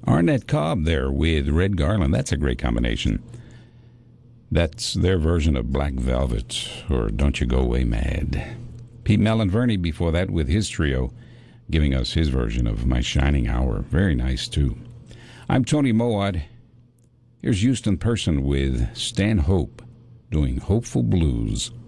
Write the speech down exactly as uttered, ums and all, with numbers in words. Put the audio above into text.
Arnett Cobb there with Red Garland. That's a great combination. That's their version of Black Velvet or Don't You Go Away Mad. Pete Mellon-Verney before that with his trio, giving us his version of My Shining Hour. Very nice, too. I'm Tony Mowat. Here's Houston Person with Stan Hope doing Hopeful Blues.